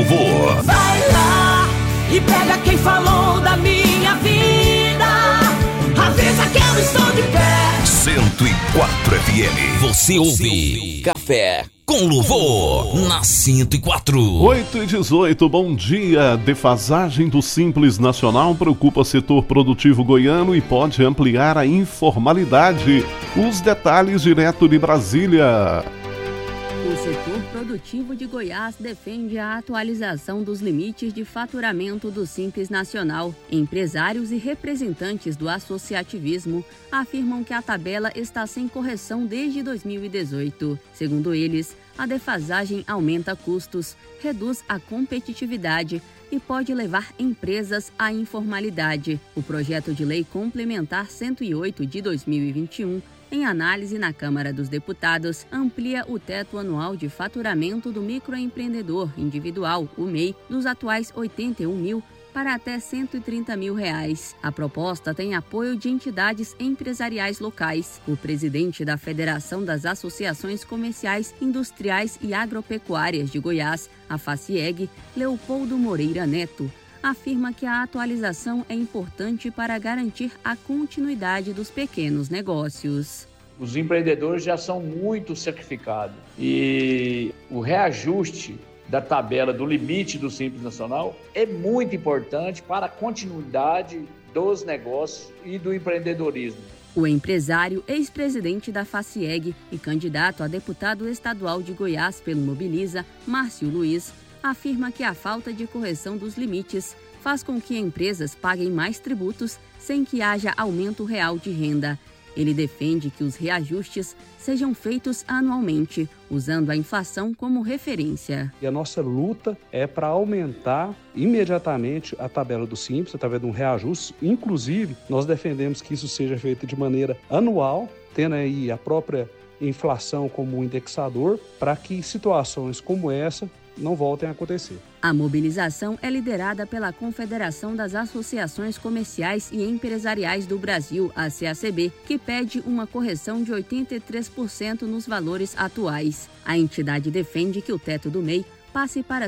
louvor. Vai lá e pega quem falou da minha vida. Avisa que eu estou de pé. 104 FM. Você ouve Café com Louvor na 104. 8h18, bom dia. Defasagem do Simples Nacional preocupa setor produtivo goiano e pode ampliar a informalidade. Os detalhes direto de Brasília. O setor produtivo de Goiás defende a atualização dos limites de faturamento do Simples Nacional. Empresários e representantes do associativismo afirmam que a tabela está sem correção desde 2018. Segundo eles, a defasagem aumenta custos, reduz a competitividade e pode levar empresas à informalidade. O projeto de lei complementar 108 de 2021, em análise na Câmara dos Deputados, amplia o teto anual de faturamento do microempreendedor individual, o MEI, dos atuais R$ 81 mil para até R$ 130 mil. A proposta tem apoio de entidades empresariais locais. O presidente da Federação das Associações Comerciais, Industriais e Agropecuárias de Goiás, a FACIEG, Leopoldo Moreira Neto, afirma que a atualização é importante para garantir a continuidade dos pequenos negócios. Os empreendedores já são muito sacrificados e o reajuste da tabela do limite do Simples Nacional é muito importante para a continuidade dos negócios e do empreendedorismo. O empresário, ex-presidente da FACIEG e candidato a deputado estadual de Goiás pelo Mobiliza, Márcio Luiz, afirma que a falta de correção dos limites faz com que empresas paguem mais tributos sem que haja aumento real de renda. Ele defende que os reajustes sejam feitos anualmente, usando a inflação como referência. E a nossa luta é para aumentar imediatamente a tabela do Simples, através de um reajuste. Inclusive, nós defendemos que isso seja feito de maneira anual, tendo aí a própria inflação como indexador, para que situações como essa não voltem a acontecer. A mobilização é liderada pela Confederação das Associações Comerciais e Empresariais do Brasil, a CACB, que pede uma correção de 83% nos valores atuais. A entidade defende que o teto do MEI passe para R$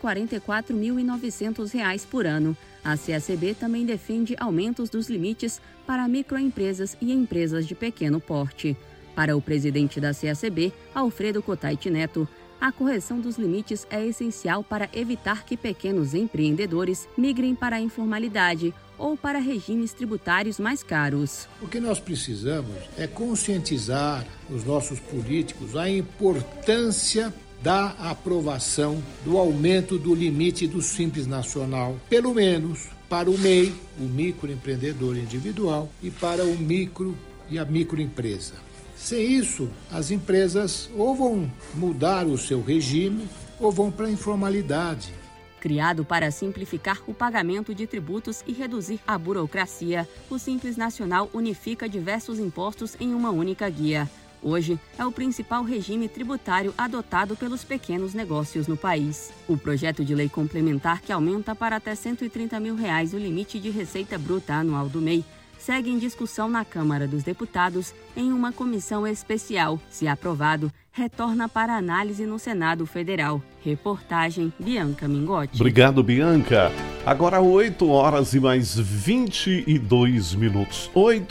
144.900 por ano. A CACB também defende aumentos dos limites para microempresas e empresas de pequeno porte. Para o presidente da CACB, Alfredo Cotait Neto, a correção dos limites é essencial para evitar que pequenos empreendedores migrem para a informalidade ou para regimes tributários mais caros. O que nós precisamos é conscientizar os nossos políticos a importância da aprovação do aumento do limite do Simples Nacional, pelo menos para o MEI, o microempreendedor individual, e para o micro e a microempresa. Sem isso, as empresas ou vão mudar o seu regime ou vão para a informalidade. Criado para simplificar o pagamento de tributos e reduzir a burocracia, o Simples Nacional unifica diversos impostos em uma única guia. Hoje, é o principal regime tributário adotado pelos pequenos negócios no país. O projeto de lei complementar, que aumenta para até R$ 130 mil o limite de receita bruta anual do MEI, segue em discussão na Câmara dos Deputados em uma comissão especial. Se aprovado, retorna para análise no Senado Federal. Reportagem Bianca Mingotti. Obrigado, Bianca. Agora 8 horas e mais 22 minutos.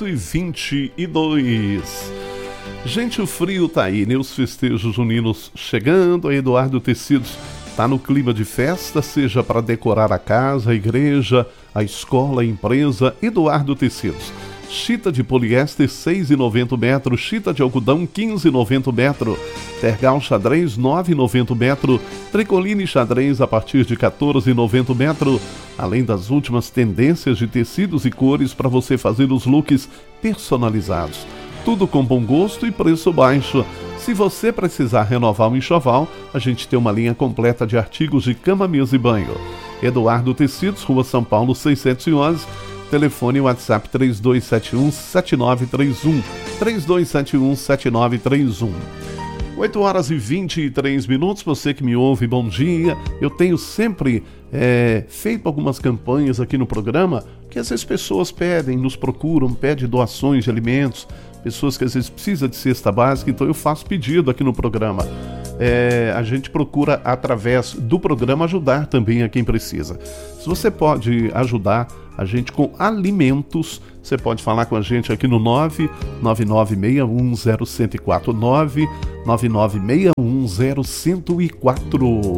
8h22. Gente, o frio tá aí, né? Os festejos juninos chegando. A Eduardo Tecidos tá no clima de festa, seja para decorar a casa, a igreja, a escola, a empresa. Eduardo Tecidos. Chita de poliéster 6,90 metro, chita de algodão 15,90 metro, tergal xadrez 9,90 metro, tricoline xadrez a partir de 14,90 metro, além das últimas tendências de tecidos e cores para você fazer os looks personalizados. Tudo com bom gosto e preço baixo. Se você precisar renovar o enxoval, a gente tem uma linha completa de artigos de cama, mesa e banho. Eduardo Tecidos, Rua São Paulo 611, telefone WhatsApp 3271-7931, 3271-7931. 8 horas e 23 minutos, você que me ouve, bom dia. Eu tenho sempre feito algumas campanhas aqui no programa que essas pessoas pedem, nos procuram, pedem doações de alimentos, pessoas que às vezes precisam de cesta básica, então eu faço pedido aqui no programa. A gente procura, através do programa, ajudar também a quem precisa. Se você pode ajudar a gente com alimentos, você pode falar com a gente aqui no 999610104, 999610104.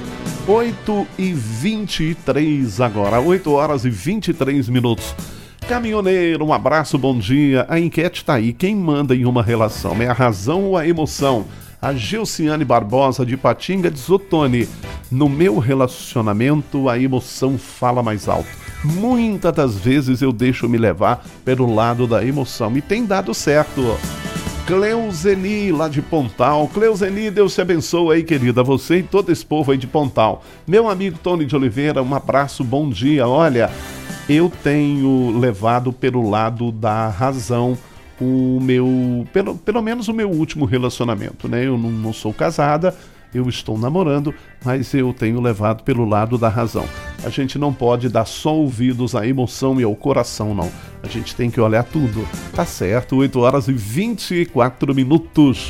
8h23 agora, 8 horas e 23 minutos. Caminhoneiro, um abraço, bom dia. A enquete tá aí, quem manda em uma relação? É a razão ou a emoção? A Gilciane Barbosa de Patinga diz: Ottoni, no meu relacionamento a emoção fala mais alto. Muitas das vezes eu deixo me levar pelo lado da emoção e tem dado certo. Cleuzeni, lá de Pontal. Cleuzeni, Deus te abençoe aí, querida, você e todo esse povo aí de Pontal. Meu amigo Tony de Oliveira, um abraço, bom dia. Olha, eu tenho levado pelo lado da razão pelo menos o meu último relacionamento, né? Eu não sou casada, eu estou namorando, mas eu tenho levado pelo lado da razão. A gente não pode dar só ouvidos à emoção e ao coração, não. A gente tem que olhar tudo. Tá certo, 8 horas e 24 minutos.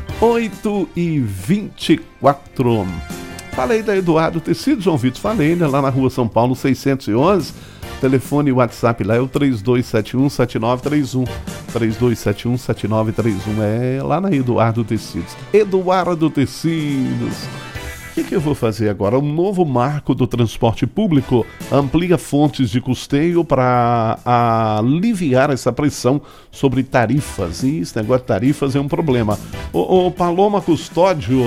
8h24. Falei da Eduardo Tecidos, João Vitor, falei, né? Lá na Rua São Paulo, 611. Telefone e WhatsApp lá é o 3271-7931. 3271-7931. É lá na Eduardo Tecidos. Eduardo Tecidos. O que eu vou fazer agora? Um novo marco do transporte público amplia fontes de custeio para aliviar essa pressão sobre tarifas. E esse negócio de tarifas é um problema. Ô Paloma Custódio.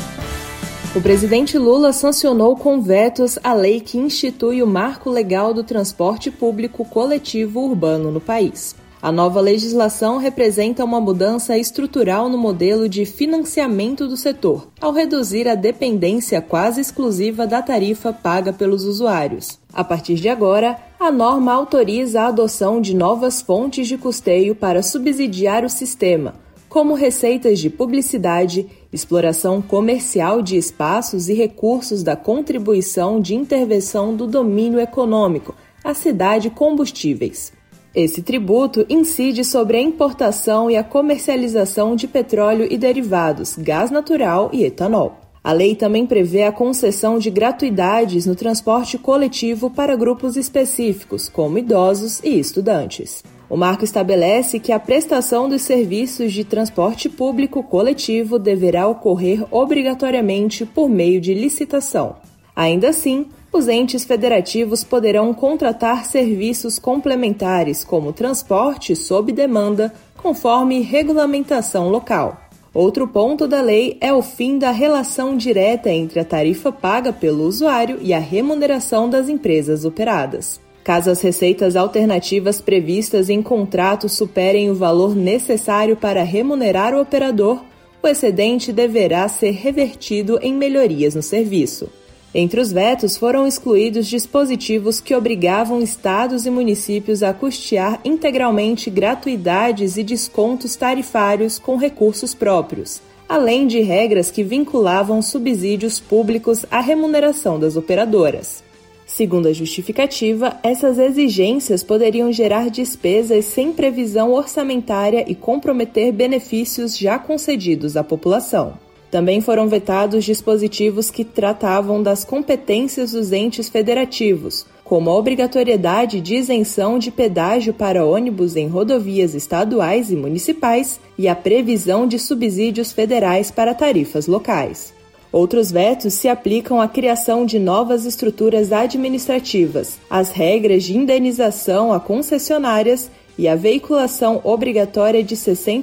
O presidente Lula sancionou com vetos a lei que institui o marco legal do transporte público coletivo urbano no país. A nova legislação representa uma mudança estrutural no modelo de financiamento do setor, ao reduzir a dependência quase exclusiva da tarifa paga pelos usuários. A partir de agora, a norma autoriza a adoção de novas fontes de custeio para subsidiar o sistema, como receitas de publicidade, exploração comercial de espaços e recursos da contribuição de intervenção do domínio econômico, a cidade combustíveis. Esse tributo incide sobre a importação e a comercialização de petróleo e derivados, gás natural e etanol. A lei também prevê a concessão de gratuidades no transporte coletivo para grupos específicos, como idosos e estudantes. O marco estabelece que a prestação dos serviços de transporte público coletivo deverá ocorrer obrigatoriamente por meio de licitação. Ainda assim, os entes federativos poderão contratar serviços complementares, como transporte sob demanda, conforme regulamentação local. Outro ponto da lei é o fim da relação direta entre a tarifa paga pelo usuário e a remuneração das empresas operadas. Caso as receitas alternativas previstas em contrato superem o valor necessário para remunerar o operador, o excedente deverá ser revertido em melhorias no serviço. Entre os vetos foram excluídos dispositivos que obrigavam estados e municípios a custear integralmente gratuidades e descontos tarifários com recursos próprios, além de regras que vinculavam subsídios públicos à remuneração das operadoras. Segundo a justificativa, essas exigências poderiam gerar despesas sem previsão orçamentária e comprometer benefícios já concedidos à população. Também foram vetados dispositivos que tratavam das competências dos entes federativos, como a obrigatoriedade de isenção de pedágio para ônibus em rodovias estaduais e municipais e a previsão de subsídios federais para tarifas locais. Outros vetos se aplicam à criação de novas estruturas administrativas, às regras de indenização a concessionárias e a veiculação obrigatória de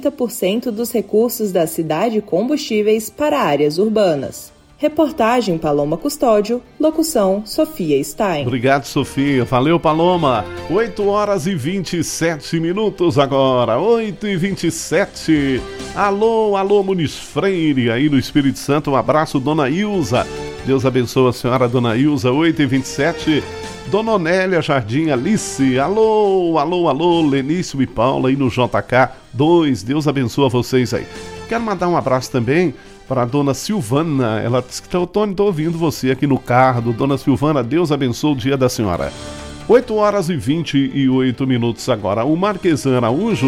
60% dos recursos da cidade combustíveis para áreas urbanas. Reportagem Paloma Custódio, locução Sofia Stein. Obrigado, Sofia. Valeu, Paloma. 8 horas e 27 minutos agora. 8h27. Alô, Muniz Freire, aí no Espírito Santo. Um abraço, Dona Ilza. Deus abençoe a senhora, Dona Ilza. 8h27. Dona Onélia Jardim Alice. Alô, Lenício e Paula aí no JK2. Deus abençoe a vocês aí. Quero mandar um abraço também para a Dona Silvana. Ela disse que Tony, estou ouvindo você aqui no carro. Dona Silvana, Deus abençoe o dia da senhora. 8 horas e 28 minutos agora. O Marquesan Araújo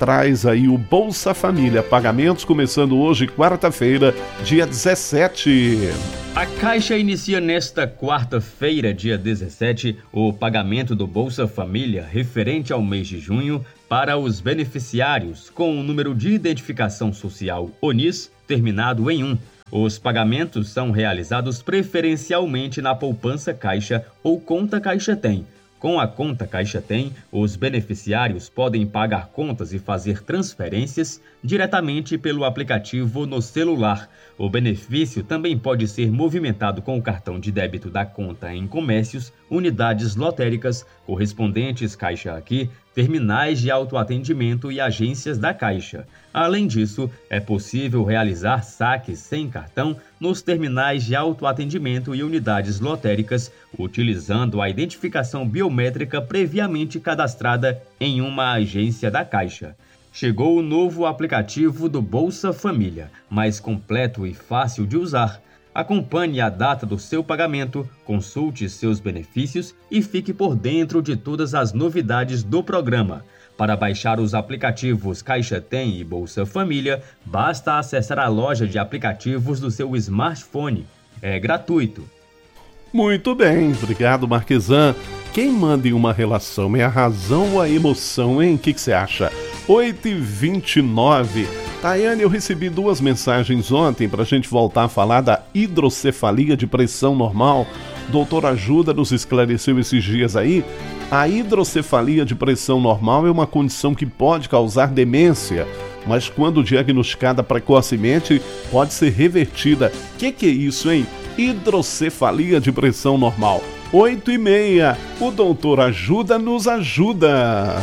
traz aí o Bolsa Família. Pagamentos começando hoje, quarta-feira, dia 17. A Caixa inicia nesta quarta-feira, dia 17, o pagamento do Bolsa Família referente ao mês de junho para os beneficiários com o número de identificação social ONIS terminado em 1. Os pagamentos são realizados preferencialmente na poupança Caixa ou conta Caixa Tem. Com a conta Caixa Tem, os beneficiários podem pagar contas e fazer transferências diretamente pelo aplicativo no celular. O benefício também pode ser movimentado com o cartão de débito da conta em comércios, unidades lotéricas, correspondentes Caixa Aqui, terminais de autoatendimento e agências da Caixa. Além disso, é possível realizar saques sem cartão nos terminais de autoatendimento e unidades lotéricas, utilizando a identificação biométrica previamente cadastrada em uma agência da Caixa. Chegou o novo aplicativo do Bolsa Família, mais completo e fácil de usar. Acompanhe a data do seu pagamento, consulte seus benefícios e fique por dentro de todas as novidades do programa. Para baixar os aplicativos Caixa Tem e Bolsa Família, basta acessar a loja de aplicativos do seu smartphone. É gratuito. Muito bem, obrigado, Marquesan. Quem manda em uma relação é a razão ou a emoção, hein? O que você acha? 8h29. Tayane, eu recebi 2 mensagens ontem para a gente voltar a falar da hidrocefalia de pressão normal. Doutor Ajuda nos esclareceu esses dias aí. A hidrocefalia de pressão normal é uma condição que pode causar demência, mas quando diagnosticada precocemente pode ser revertida. Que é isso, hein? Hidrocefalia de pressão normal. 8h30. O doutor Ajuda nos ajuda.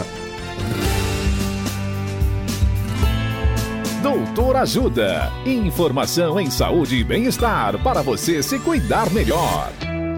Doutor Ajuda. Informação em saúde e bem-estar para você se cuidar melhor.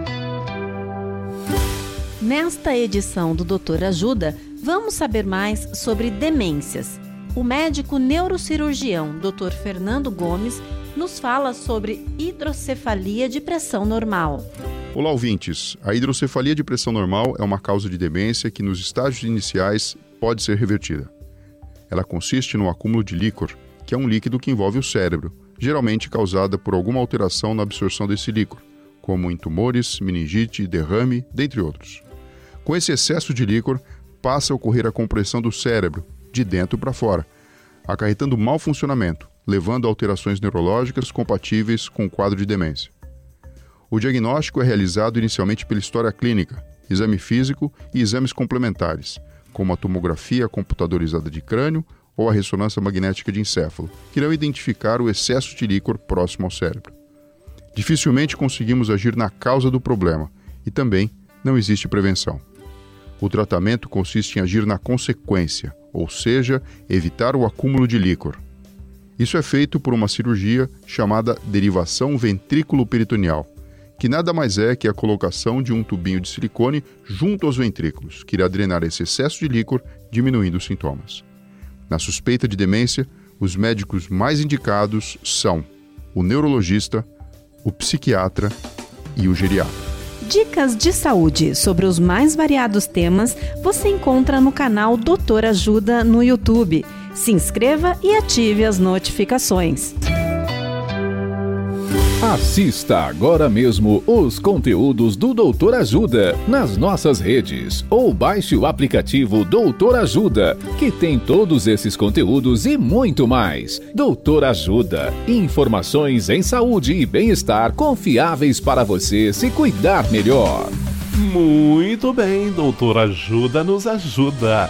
Nesta edição do Doutor Ajuda, vamos saber mais sobre demências. O médico neurocirurgião Dr. Fernando Gomes nos fala sobre hidrocefalia de pressão normal. Olá, ouvintes. A hidrocefalia de pressão normal é uma causa de demência que nos estágios iniciais pode ser revertida. Ela consiste no acúmulo de líquor, que é um líquido que envolve o cérebro, geralmente causada por alguma alteração na absorção desse líquor, como em tumores, meningite, derrame, dentre outros. Com esse excesso de líquor, passa a ocorrer a compressão do cérebro, de dentro para fora, acarretando mau funcionamento, levando a alterações neurológicas compatíveis com o quadro de demência. O diagnóstico é realizado inicialmente pela história clínica, exame físico e exames complementares, como a tomografia computadorizada de crânio ou a ressonância magnética de encéfalo, que irão identificar o excesso de líquor próximo ao cérebro. Dificilmente conseguimos agir na causa do problema e também não existe prevenção. O tratamento consiste em agir na consequência, ou seja, evitar o acúmulo de líquor. Isso é feito por uma cirurgia chamada derivação ventrículo-peritoneal, que nada mais é que a colocação de um tubinho de silicone junto aos ventrículos, que irá drenar esse excesso de líquor, diminuindo os sintomas. Na suspeita de demência, os médicos mais indicados são o neurologista, o psiquiatra e o geriatra. Dicas de saúde sobre os mais variados temas você encontra no canal Doutor Ajuda no YouTube. Se inscreva e ative as notificações. Assista agora mesmo os conteúdos do Doutor Ajuda nas nossas redes ou baixe o aplicativo Doutor Ajuda, que tem todos esses conteúdos e muito mais. Doutor Ajuda, informações em saúde e bem-estar confiáveis para você se cuidar melhor. Muito bem, Doutor Ajuda nos ajuda.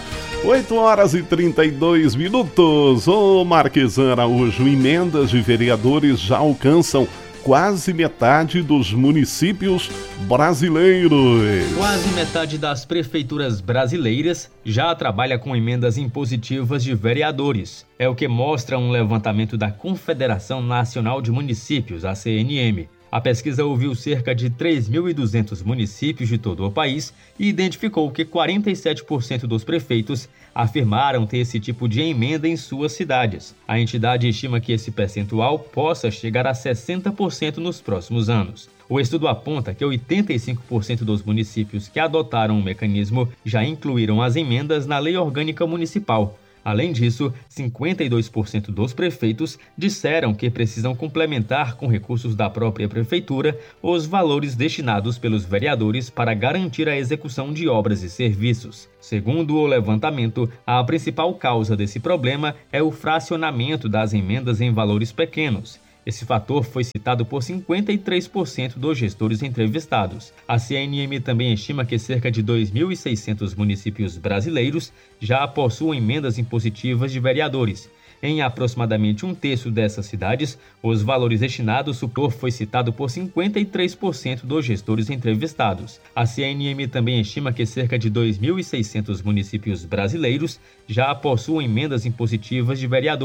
8h32. Ô Marquesan Araújo, emendas de vereadores já alcançam quase metade dos municípios brasileiros. Quase metade das prefeituras brasileiras já trabalha com emendas impositivas de vereadores. É o que mostra um levantamento da Confederação Nacional de Municípios, a CNM. A pesquisa ouviu cerca de 3.200 municípios de todo o país e identificou que 47% dos prefeitos afirmaram ter esse tipo de emenda em suas cidades. A entidade estima que esse percentual possa chegar a 60% nos próximos anos. O estudo aponta que 85% dos municípios que adotaram o mecanismo já incluíram as emendas na Lei Orgânica Municipal. Além disso, 52% dos prefeitos disseram que precisam complementar com recursos da própria prefeitura os valores destinados pelos vereadores para garantir a execução de obras e serviços. Segundo o levantamento, a principal causa desse problema é o fracionamento das emendas em valores pequenos. Esse fator foi citado por 53% dos gestores entrevistados. A CNM também estima que cerca de 2.600 municípios brasileiros já possuem emendas impositivas de vereadores. Em aproximadamente um terço dessas cidades, os valores destinados foi citado por 53% dos gestores entrevistados. A CNM também estima que cerca de 2.600 municípios brasileiros já possuem emendas impositivas de vereadores.